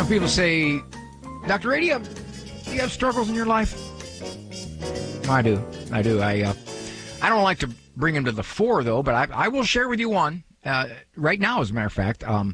Some people say, Dr. Ray, do you have struggles in your life? I do. I don't like to bring them to the fore, though, but I will share with you one right now, as a matter of fact. I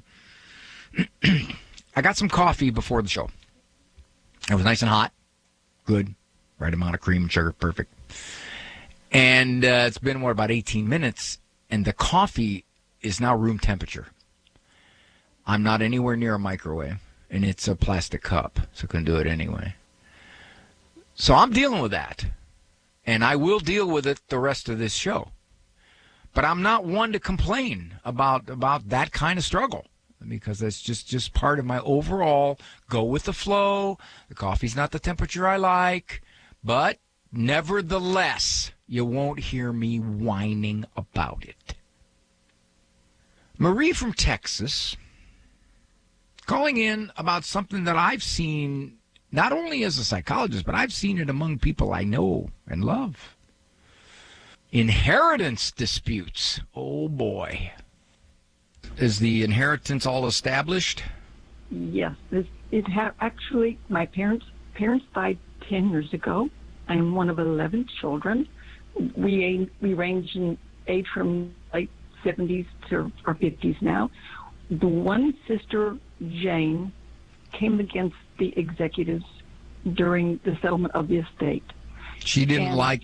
got some coffee before the show. It was nice and hot. Good. Right amount of cream and sugar. Perfect. And it's been, about 18 minutes, and the coffee is now room temperature. I'm not anywhere near a microwave, and it's a plastic cup, so I couldn't do it anyway. So I'm dealing with that, and I will deal with it the rest of this show. But I'm not one to complain about that kind of struggle, because that's just part of my overall go with the flow. The coffee's not the temperature I like, but nevertheless, you won't hear me whining about it. Marie from Texas, calling in about something that I've seen, not only as a psychologist, but I've seen it among people I know and love. Inheritance disputes. Oh, boy. Is the inheritance all established? Yes. Actually, my parents died 10 years ago. I'm one of 11 children. We range in age from late 70s to our 50s now. The one sister, Jane, came against the executives during the settlement of the estate. She didn't like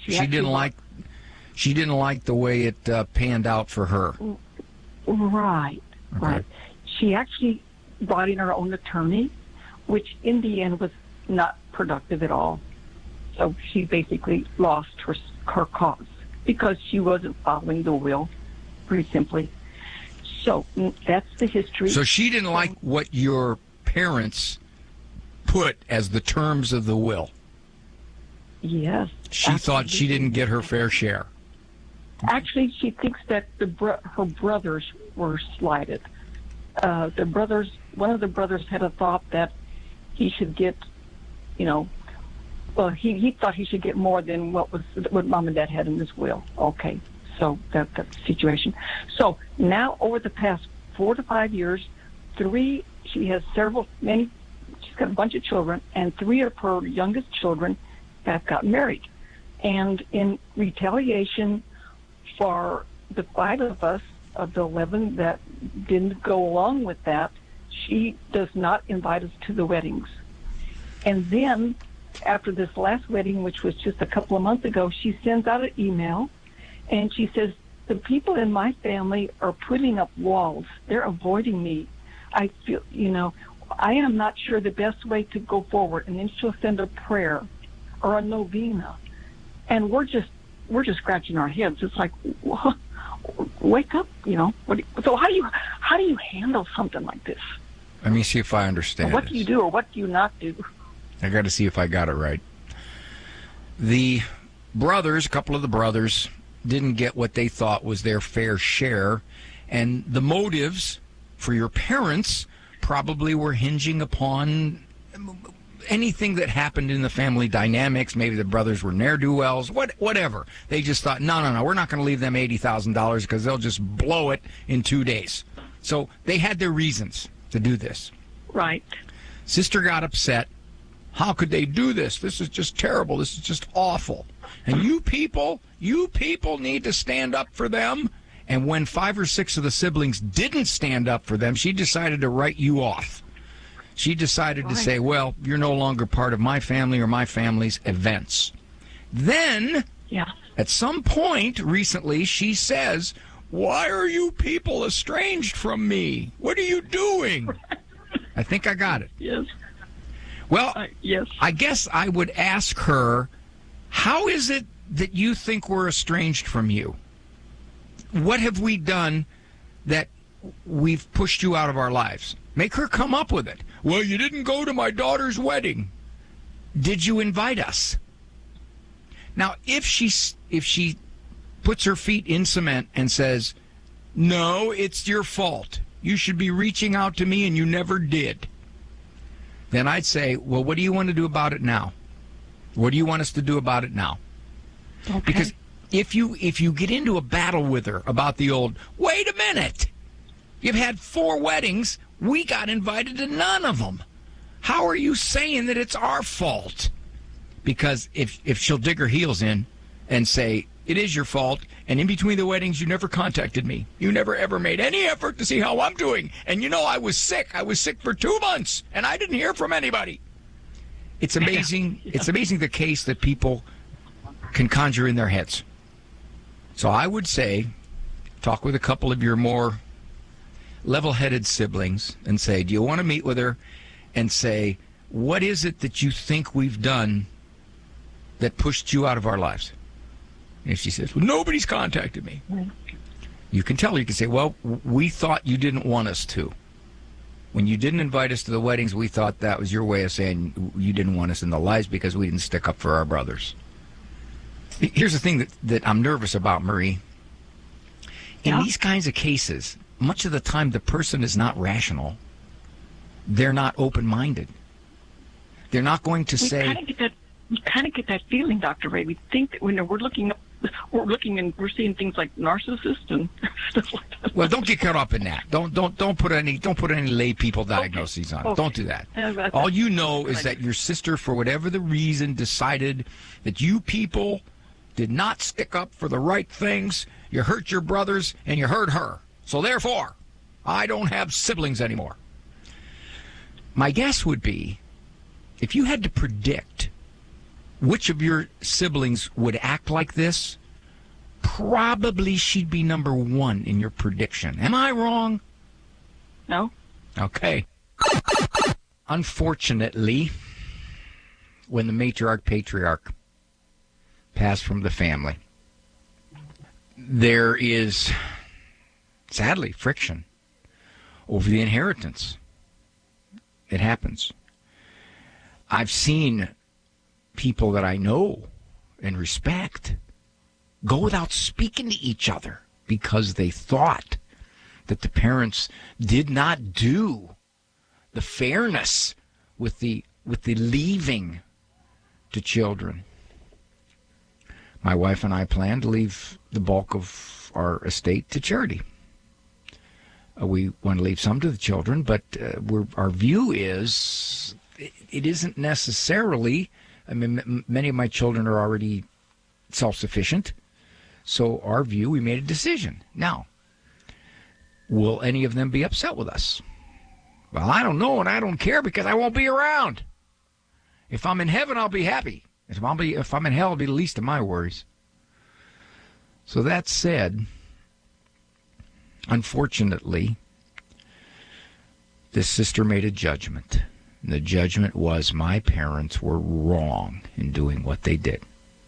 the way it panned out for her. Right. Okay. Right. She actually brought in her own attorney, which in the end was not productive at all. So she basically lost her cause because she wasn't following the will, pretty simply. So that's the history. So she didn't like what your parents put as the terms of the will. Yes. She thought she didn't get her fair share. Actually, she thinks that her brothers were slighted. One of the brothers had a thought that he should get, well, he thought he should get more than what mom and dad had in this will. Okay, so that's the situation. So now, over the past 4 to 5 years, she's got a bunch of children, and 3 of her youngest children have got married. And in retaliation for the 5 of us, of the 11 that didn't go along with that, she does not invite us to the weddings. And then, after this last wedding, which was just a couple of months ago, she sends out an email, and she says, the people in my family are putting up walls. They're avoiding me. I feel, I am not sure the best way to go forward. And then she'll send a prayer or a novena. And we're just scratching our heads. It's like, wake up, So how do you handle something like this? Let me see if I understand. Or what do you do, or what do you not do? I got to see if I got it right. A couple of the brothers, didn't get what they thought was their fair share, and the motives for your parents probably were hinging upon anything that happened in the family dynamics. Maybe the brothers were ne'er-do-wells, whatever. They just thought, no, we're not going to leave them $80,000 because they'll just blow it in 2 days. So they had their reasons to do this. Right. Sister got upset. How could they do this? This is just terrible. This is just awful. And you people need to stand up for them. And when 5 or 6 of the siblings didn't stand up for them, she decided to write you off. She decided to say, well, you're no longer part of my family or my family's events. Then, at some point recently, she says, why are you people estranged from me? What are you doing? I think I got it. Yes. Well, yes. I guess I would ask her, how is it that you think we're estranged from you? What have we done that we've pushed you out of our lives? Make her come up with it. Well, you didn't go to my daughter's wedding. Did you invite us? Now, if she puts her feet in cement and says, no, it's your fault. You should be reaching out to me and you never did. Then I'd say, well, what do you want to do about it now? What do you want us to do about it now? Okay. Because if you get into a battle with her about the old, wait a minute, you've had 4 weddings, we got invited to none of them. How are you saying that it's our fault? Because if she'll dig her heels in and say, it is your fault, and in between the weddings, you never contacted me. You never ever made any effort to see how I'm doing. And I was sick. I was sick for 2 months, and I didn't hear from anybody. It's amazing. It's amazing the case that people can conjure in their heads. So I would say, talk with a couple of your more level-headed siblings and say, do you want to meet with her and say, what is it that you think we've done that pushed you out of our lives? And if she says, well, nobody's contacted me, you can tell her, you can say, well, we thought you didn't want us to. When you didn't invite us to the weddings, we thought that was your way of saying you didn't want us in the lives because we didn't stick up for our brothers. Here's the thing that I'm nervous about, Marie. In these kinds of cases, much of the time the person is not rational. They're not open-minded. They're not going to say... We kind of get that feeling, Dr. Ray. We think that when we're looking and we're seeing things like narcissist and stuff like that. Well, don't get caught up in that. Don't put any lay people diagnoses on it. Don't do that. All you know is that your sister, for whatever the reason, decided that you people did not stick up for the right things. You hurt your brothers and you hurt her. So therefore, I don't have siblings anymore. My guess would be, if you had to predict which of your siblings would act like this, probably she'd be number one in your prediction. Am I wrong? No. Okay. Unfortunately, when the matriarch passed from the family, there is, sadly, friction over the inheritance. It happens. I've seen people that I know and respect go without speaking to each other because they thought that the parents did not do the fairness with the leaving to children. My wife and I plan to leave the bulk of our estate to charity. We want to leave some to the children, but our view is it isn't necessarily... I mean, many of my children are already self-sufficient. So our view, we made a decision. Now, will any of them be upset with us? Well, I don't know, and I don't care because I won't be around. If I'm in heaven, I'll be happy. If I'm in hell, it'll be the least of my worries. So that said, unfortunately, this sister made a judgment. And the judgment was my parents were wrong in doing what they did.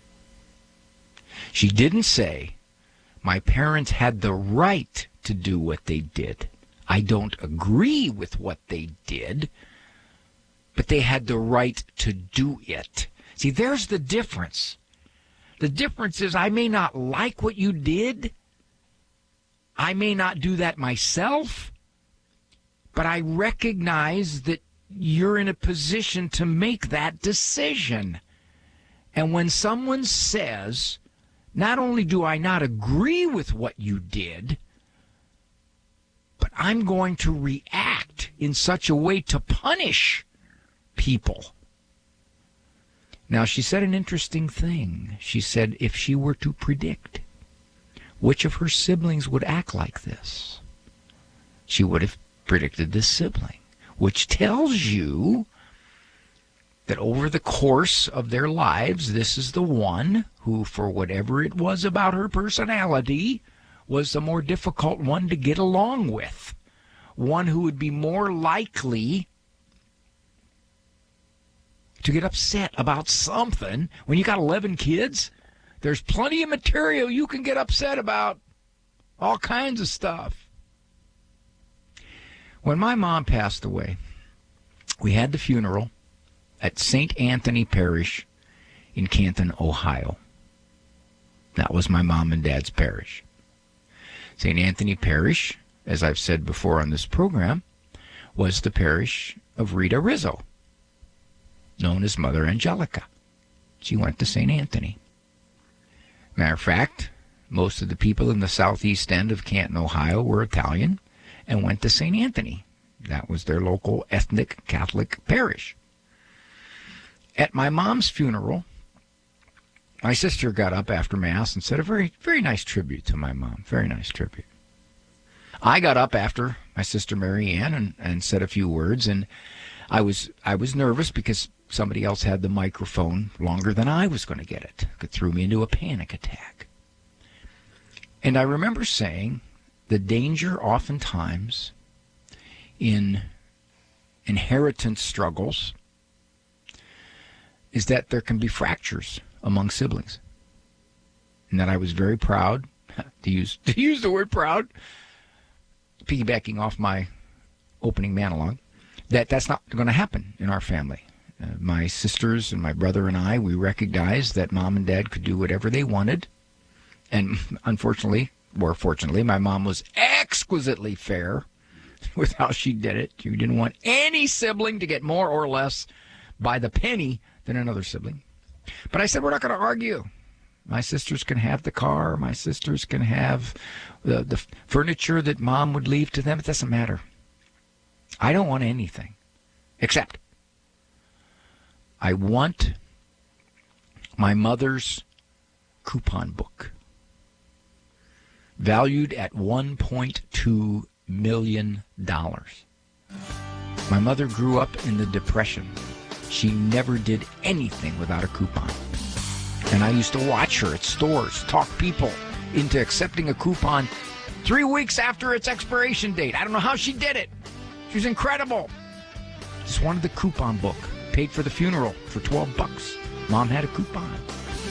She didn't say my parents had the right to do what they did. I don't agree with what they did, but they had the right to do it. See, there's the difference. The difference is I may not like what you did. I may not do that myself, but I recognize that you're in a position to make that decision. And when someone says, not only do I not agree with what you did, but I'm going to react in such a way to punish people. Now, she said an interesting thing. She said if she were to predict which of her siblings would act like this, she would have predicted this sibling, which tells you that over the course of their lives, this is the one who, for whatever it was about her personality, was the more difficult one to get along with, one who would be more likely to get upset about something. When you got 11 kids, there's plenty of material you can get upset about, all kinds of stuff. When my mom passed away, we had the funeral at St. Anthony Parish in Canton, Ohio. That was my mom and dad's parish. St. Anthony Parish, as I've said before on this program, was the parish of Rita Rizzo, known as Mother Angelica. She went to St. Anthony. Matter of fact, most of the people in the southeast end of Canton, Ohio were Italian and went to St. Anthony. That was their local ethnic Catholic parish. At my mom's funeral, my sister got up after Mass and said a very, very nice tribute to my mom. Very nice tribute. I got up after my sister Mary Ann and said a few words, and I was nervous because somebody else had the microphone longer than I was going to get it. It threw me into a panic attack. And I remember saying the danger oftentimes in inheritance struggles is that there can be fractures among siblings. And that I was very proud, to use the word proud, piggybacking off my opening monologue, that's not going to happen in our family. My sisters and my brother and I, we recognized that Mom and Dad could do whatever they wanted. And unfortunately, or fortunately, my mom was exquisitely fair with how she did it. She didn't want any sibling to get more or less by the penny than another sibling. But I said, we're not going to argue. My sisters can have the car. My sisters can have the furniture that Mom would leave to them. It doesn't matter. I don't want anything. Except I want my mother's coupon book, valued at $1.2 million. My mother grew up in the Depression. She never did anything without a coupon. And I used to watch her at stores talk people into accepting a coupon 3 weeks after its expiration date. I don't know how she did it. She was incredible. Just wanted the coupon book. Paid for the funeral for $12. Mom had a coupon.